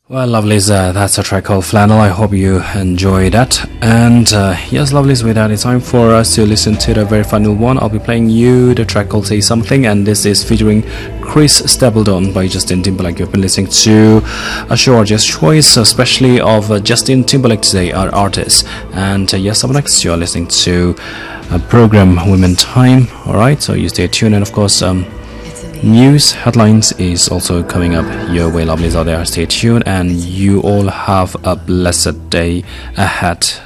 Well, lovelies, that's a track called Flannel. I hope you enjoy that. And yes, lovelies, with that, it's time for us to listen to the very final one. I'll be playing you the track called Say Something, and this is featuring Chris Stapleton by Justin Timberlake. You've been listening to a show, Just Choice, especially of Justin Timberlake today, our artist. And yes, up next, you're listening to a program Women Time. Alright, so you stay tuned, and of course, news headlines is also coming up your way, lovelies out there. Stay tuned, and you all have a blessed day ahead.